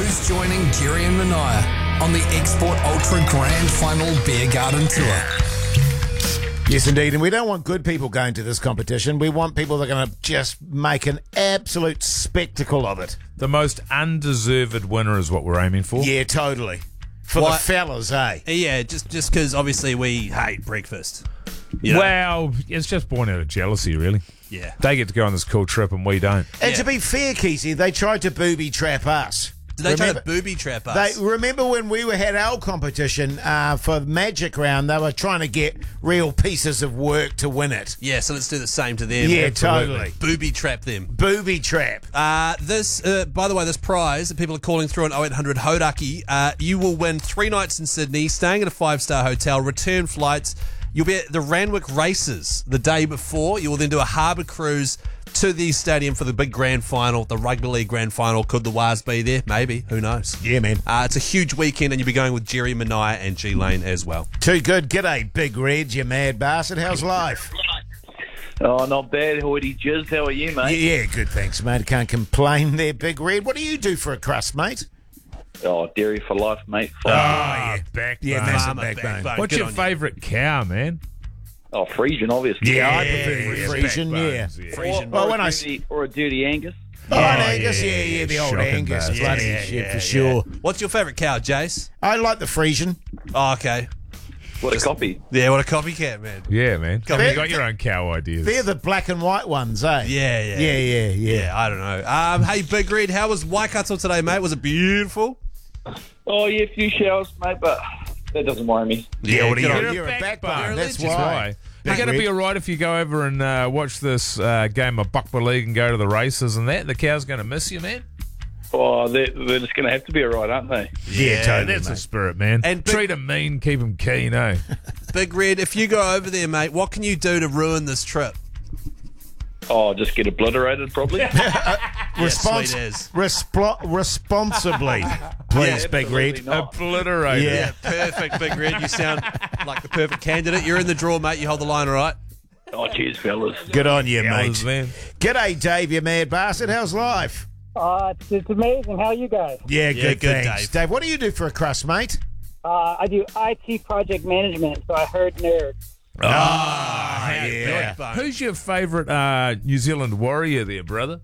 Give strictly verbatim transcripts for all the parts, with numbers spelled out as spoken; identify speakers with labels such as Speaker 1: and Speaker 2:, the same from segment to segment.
Speaker 1: Who's joining Jerry and Mania on the Export Ultra Grand Final Beer Garden Tour?
Speaker 2: Yes, indeed. And we don't want good people going to this competition. We want people that are going to just make an absolute spectacle of it.
Speaker 3: The most undeserved winner is what we're aiming for.
Speaker 2: Yeah, totally. For
Speaker 4: What?
Speaker 2: the fellas, eh?
Speaker 4: Yeah, just just because obviously we hate breakfast. You know?
Speaker 3: Well, it's just born out of jealousy, really.
Speaker 4: Yeah.
Speaker 3: They get to go on this cool trip and we don't.
Speaker 2: And
Speaker 4: Yeah.
Speaker 2: to be fair, Kesey, they tried to booby trap us.
Speaker 4: Did they try
Speaker 2: Remember-
Speaker 4: to booby trap us?
Speaker 2: They remember when we were had our competition uh, for Magic Round, they were trying to get real pieces of work to win it.
Speaker 4: yeah, so let's do the same to them.
Speaker 2: Yeah,
Speaker 4: Absolutely.
Speaker 2: totally.
Speaker 4: Booby trap them.
Speaker 2: Booby trap.
Speaker 4: Uh, this, uh, by the way, this prize that people are calling through on oh eight hundred Hodaki, uh, you will win three nights in Sydney, staying at a five-star hotel, return flights. You'll be at the Randwick Races the day before. You will then do a harbour cruise to the stadium for the big grand final, the Rugby League grand final. Could the Wars be there? Maybe. Who knows?
Speaker 2: Yeah, man.
Speaker 4: Uh, it's a huge weekend, and you'll be going with Jerry Mania and G Lane as well.
Speaker 2: Too good. G'day, Big Red, you mad bastard. How's life?
Speaker 5: Oh, not bad, Hoity Jizz. How are you,
Speaker 2: Yeah,
Speaker 5: mate?
Speaker 2: yeah, good, thanks, mate. Can't complain there, Big Red. What do you do for a crust, mate?
Speaker 5: Oh, dairy for life, mate.
Speaker 3: Oh,
Speaker 2: yeah.
Speaker 3: backbone.
Speaker 2: Yeah, massive
Speaker 4: Farmer
Speaker 2: backbone.
Speaker 4: backbone.
Speaker 3: What's
Speaker 4: Good
Speaker 3: your
Speaker 4: on you.
Speaker 3: favourite cow, man?
Speaker 5: Oh, Frisian, obviously.
Speaker 2: Yeah, I
Speaker 3: Yeah,
Speaker 2: prefer
Speaker 3: yeah,
Speaker 2: Frisian, yeah.
Speaker 3: backbones, yeah.
Speaker 4: Frisian.
Speaker 2: Well,
Speaker 5: or,
Speaker 2: when
Speaker 5: a
Speaker 2: I-
Speaker 5: dirty, or a dirty Angus.
Speaker 2: Oh,
Speaker 3: Yeah,
Speaker 2: an Angus, yeah,
Speaker 3: yeah,
Speaker 2: yeah, the
Speaker 3: yeah,
Speaker 2: old
Speaker 3: shocking
Speaker 2: Angus.
Speaker 3: bastard.
Speaker 2: Bloody
Speaker 4: Yeah,
Speaker 2: shit,
Speaker 4: yeah,
Speaker 2: for
Speaker 4: yeah.
Speaker 2: sure.
Speaker 4: What's your favourite cow, Jace?
Speaker 2: I like the Frisian.
Speaker 4: Oh, okay.
Speaker 5: What a copy.
Speaker 4: Yeah, what a copycat, man.
Speaker 3: Yeah, man.
Speaker 4: Come
Speaker 3: you
Speaker 4: on.
Speaker 3: got your own cow ideas.
Speaker 2: They're the black and white ones, eh?
Speaker 4: Yeah, yeah.
Speaker 2: Yeah, yeah, yeah.
Speaker 4: Yeah, I don't know. Um, hey, Big Red, how was Waikato today, mate? Was it beautiful?
Speaker 5: Oh, yeah, a few showers, mate, but that doesn't worry me.
Speaker 2: Yeah, what are
Speaker 4: good
Speaker 2: you?
Speaker 4: on
Speaker 2: You're,
Speaker 4: you.
Speaker 2: a backbone.
Speaker 4: You're a
Speaker 2: That's
Speaker 4: legend.
Speaker 2: why.
Speaker 3: You're
Speaker 2: Big
Speaker 3: going to be
Speaker 2: Red.
Speaker 3: all right if you go over and uh, watch this uh, game of Buckba League and go to the races and that. The cow's going to miss you, man.
Speaker 5: Oh, they're, they're just going to have to be all right, aren't they?
Speaker 2: Yeah, totally,
Speaker 3: That's the
Speaker 2: mate.
Speaker 3: spirit, man.
Speaker 4: And big-
Speaker 3: treat them mean, keep them keen, eh?
Speaker 4: Big Red, if you go over there, mate, what can you do to ruin this trip?
Speaker 5: Oh, just get obliterated, probably.
Speaker 2: Respons-
Speaker 4: sweet as.
Speaker 2: resplo- responsibly, please,
Speaker 4: Yeah,
Speaker 2: Big Red.
Speaker 5: Absolutely not.
Speaker 3: Obliterate.
Speaker 2: Yeah.
Speaker 4: Yeah, perfect, Big Red. You sound like the perfect candidate. You're in the draw, mate. You hold the line, all right?
Speaker 5: Oh, cheers, fellas.
Speaker 2: Good on you,
Speaker 3: Fellas,
Speaker 2: mate.
Speaker 3: man.
Speaker 2: G'day, Dave, you mad bastard. How's life?
Speaker 6: Uh, it's, it's amazing. How are you guys?
Speaker 2: Yeah, good,
Speaker 4: good,
Speaker 2: thanks.
Speaker 4: Dave.
Speaker 2: Dave, what do you do for a crust, mate?
Speaker 6: Uh, I do I T project management, so I heard nerd.
Speaker 2: Ah,
Speaker 4: Hey,
Speaker 2: yeah.
Speaker 4: good bone.
Speaker 3: Who's your favourite uh, New Zealand warrior there, brother?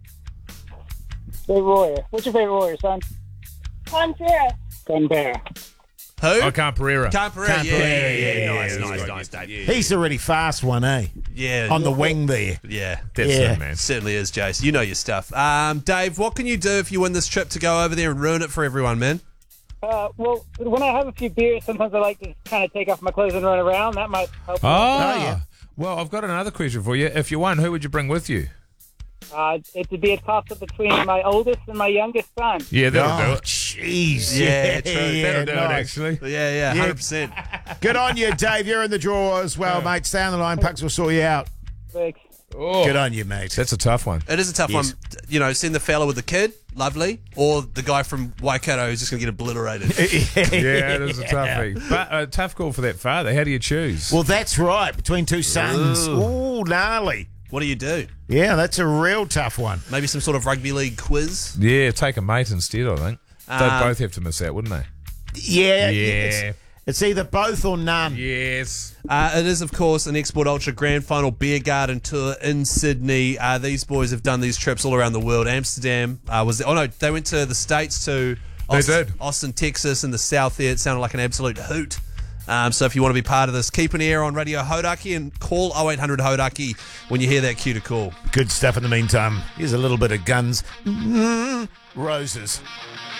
Speaker 6: Big warrior. What's your favorite warrior, son?
Speaker 7: Pantera.
Speaker 6: Canberra.
Speaker 4: Who?
Speaker 3: Oh, Camp Pereira.
Speaker 4: Camp Pereira.
Speaker 2: Camp
Speaker 4: Yeah, yeah,
Speaker 2: Pereira,
Speaker 4: yeah,
Speaker 2: yeah,
Speaker 4: Nice,
Speaker 2: yeah,
Speaker 4: nice,
Speaker 2: yeah.
Speaker 4: nice, Dave.
Speaker 2: He's the really fast one, eh?
Speaker 4: Yeah.
Speaker 2: On the wing there.
Speaker 4: Yeah.
Speaker 3: That's
Speaker 2: Yeah.
Speaker 3: it, man.
Speaker 4: Certainly is, Jace. You know your stuff. Um, Dave, what can you do if you win this trip to go over there and ruin it for everyone, man?
Speaker 6: Uh, well, when I have a few beers, sometimes I like to kind of take off my clothes and run around. That might help.
Speaker 3: Oh,
Speaker 2: yeah.
Speaker 3: Well, I've got another question for you. If you won, who would you bring with you?
Speaker 6: Uh, it would be a toss-up between my oldest and my youngest son.
Speaker 3: Yeah, that'll do
Speaker 2: Oh,
Speaker 3: it.
Speaker 2: jeez.
Speaker 4: Yeah, true.
Speaker 3: That'll do
Speaker 2: nice.
Speaker 3: it, actually.
Speaker 4: Yeah, yeah, one hundred percent.
Speaker 2: Good on you, Dave. You're in the draw as well, mate. Stay on the line. Pucks will sort you out.
Speaker 6: Thanks.
Speaker 3: Oh,
Speaker 2: Good on you, mate.
Speaker 3: that's a tough one.
Speaker 4: It is a tough
Speaker 2: Yes.
Speaker 4: one. You know, send the fella with the kid, lovely, or the guy from Waikato who's just going to get obliterated.
Speaker 3: Yeah, it is a toughie. But a tough call for that father. How do you choose?
Speaker 2: Well, that's right. Between two sons. Ooh, gnarly.
Speaker 4: What do you do?
Speaker 2: Yeah, that's a real tough one.
Speaker 4: Maybe some sort of rugby league quiz?
Speaker 3: yeah, take a mate instead, I think. They'd
Speaker 4: Um,
Speaker 3: both have to miss out, wouldn't they?
Speaker 2: Yeah.
Speaker 3: Yeah.
Speaker 2: It's, it's either both or none.
Speaker 3: Yes.
Speaker 4: Uh, it is, of course, an Export Ultra Grand Final Beer Garden Tour in Sydney. Uh, these boys have done these trips all around the world. Amsterdam uh, was... Oh, no, they went to the States to
Speaker 3: They
Speaker 4: Austin,
Speaker 3: did.
Speaker 4: Austin, Texas, in the south there. It sounded like an absolute hoot. Um, so if you want to be part of this, keep an ear on Radio Hodaki and call oh eight hundred Hodaki when you hear that cue to call.
Speaker 2: Good stuff in the meantime. Here's a little bit of Guns N' Roses.